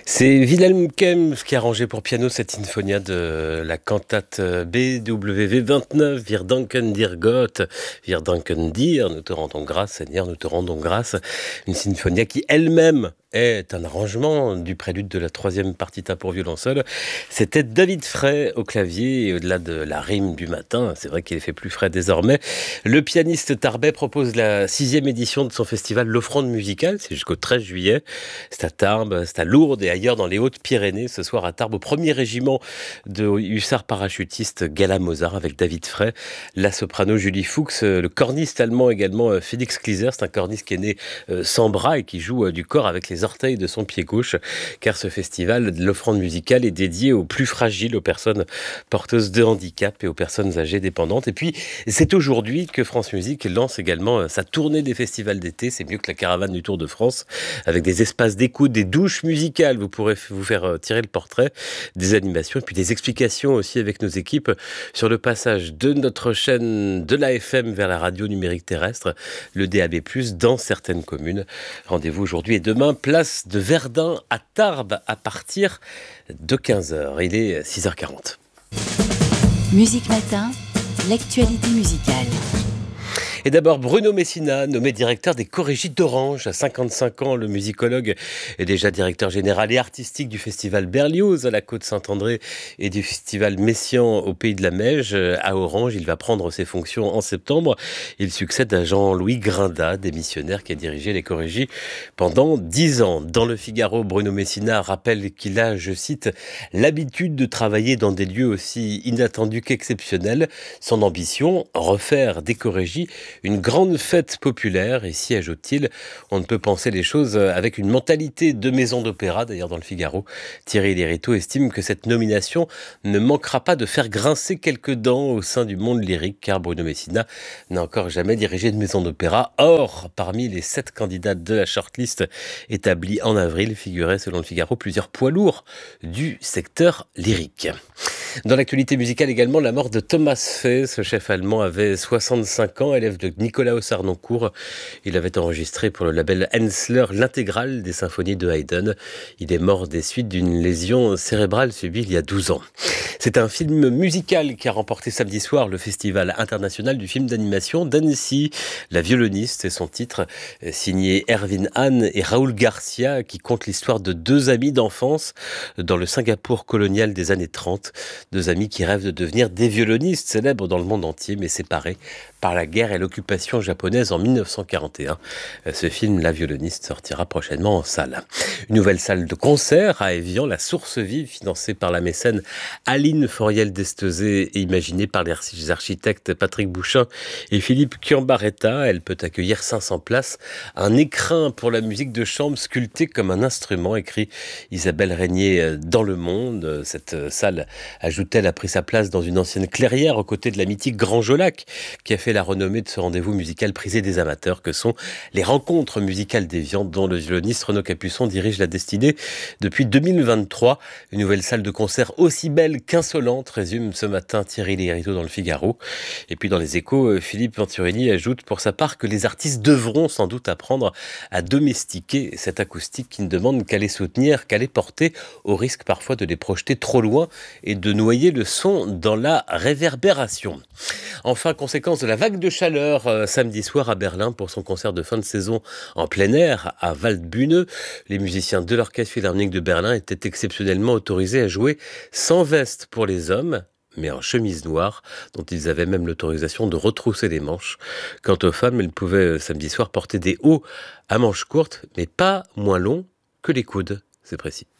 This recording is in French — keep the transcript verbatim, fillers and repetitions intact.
C'est Wilhelm Kempff qui a arrangé pour piano cette sinfonia de la cantate B W V vingt-neuf, Wir danken dir Gott, Wir danken dir, nous te rendons grâce Seigneur, nous te rendons grâce. Une sinfonia qui elle-même est un arrangement du prélude de la troisième partita pour violon seul. C'était David Frey au clavier, et au-delà de la rime du matin, c'est vrai qu'il est fait plus frais désormais, le pianiste Tarbet propose la sixième édition de son festival L'Offrande musicale, c'est jusqu'au treize juillet, c'est à Tarbes, c'est à Lourdes et ailleurs dans les Hautes-Pyrénées, ce soir à Tarbes, au premier régiment de hussards parachutistes Gala Mozart avec David Frey, la soprano Julie Fuchs, le corniste allemand également Félix Kliser, c'est un corniste qui est né sans bras et qui joue du corps avec les orteils de son pied gauche, car ce festival, l'Offrande musicale, est dédié aux plus fragiles, aux personnes porteuses de handicap et aux personnes âgées dépendantes. Et puis, c'est aujourd'hui que France Musique lance également sa tournée des festivals d'été. C'est mieux que la caravane du Tour de France, avec des espaces d'écoute, des douches musicales. Vous pourrez vous faire tirer le portrait, des animations et puis des explications aussi avec nos équipes sur le passage de notre chaîne de l'A F M vers la radio numérique terrestre, le D A B plus, dans certaines communes. Rendez-vous aujourd'hui et demain, place de Verdun à Tarbes à partir de quinze heures. Il est six heures quarante. Musique Matin, l'actualité musicale. Et d'abord, Bruno Messina, nommé directeur des Chorégies d'Orange. À cinquante-cinq ans, le musicologue est déjà directeur général et artistique du festival Berlioz à la Côte-Saint-André et du festival Messiaen au Pays de la Meige à Orange. Il va prendre ses fonctions en septembre. Il succède à Jean-Louis Grinda, démissionnaire qui a dirigé les Chorégies pendant dix ans. Dans le Figaro, Bruno Messina rappelle qu'il a, je cite, l'habitude de travailler dans des lieux aussi inattendus qu'exceptionnels. Son ambition, refaire des Chorégies une grande fête populaire. Ici, ajoute-t-il, on ne peut penser les choses avec une mentalité de maison d'opéra. D'ailleurs, dans le Figaro, Thierry Lériteau estime que cette nomination ne manquera pas de faire grincer quelques dents au sein du monde lyrique, car Bruno Messina n'a encore jamais dirigé de maison d'opéra. Or, parmi les sept candidates de la shortlist établie en avril, figuraient, selon le Figaro, plusieurs poids lourds du secteur lyrique. Dans l'actualité musicale également, la mort de Thomas Fay. Ce chef allemand avait soixante-cinq ans, élève de Nikolaus Harnoncourt. Il avait enregistré pour le label Hensler l'intégrale des symphonies de Haydn. Il est mort des suites d'une lésion cérébrale subie il y a douze ans. C'est un film musical qui a remporté samedi soir le Festival international du film d'animation d'Annecy. La violoniste, et son titre, signé Erwin Hahn et Raoul Garcia, qui conte l'histoire de deux amis d'enfance dans le Singapour colonial des années trente. Deux amis qui rêvent de devenir des violonistes célèbres dans le monde entier, mais séparés par la guerre et l'occupation japonaise en mille neuf cent quarante et un. Ce film, La violoniste, sortira prochainement en salle. Une nouvelle salle de concert à Évian, la Source Vive, financée par la mécène Aline Foriel-Destezé et imaginée par les architectes Patrick Bouchin et Philippe Chiambaretta. Elle peut accueillir cinq cents places. Un écrin pour la musique de chambre sculpté comme un instrument, écrit Isabelle Régnier dans Le Monde. Cette salle, ajoute-t-elle, a pris sa place dans une ancienne clairière aux côtés de la mythique Grand Jolac, qui a fait la renommée de ce rendez-vous musical prisé des amateurs que sont les rencontres musicales d'Évian, dont le violoniste Renaud Capuçon dirige la destinée depuis deux mille vingt-trois. Une nouvelle salle de concert aussi belle qu'insolente, résume ce matin Thierry Lériteau dans le Figaro. Et puis dans les Échos, Philippe Venturini ajoute pour sa part que les artistes devront sans doute apprendre à domestiquer cette acoustique qui ne demande qu'à les soutenir, qu'à les porter, au risque parfois de les projeter trop loin et de noyer le son dans la réverbération. Enfin, conséquence de la vague de chaleur euh, samedi soir à Berlin pour son concert de fin de saison en plein air à Waldbühne. Les musiciens de l'Orchestre Philharmonique de Berlin étaient exceptionnellement autorisés à jouer sans veste pour les hommes, mais en chemise noire, dont ils avaient même l'autorisation de retrousser les manches. Quant aux femmes, elles pouvaient samedi soir porter des hauts à manches courtes, mais pas moins longs que les coudes, c'est précis.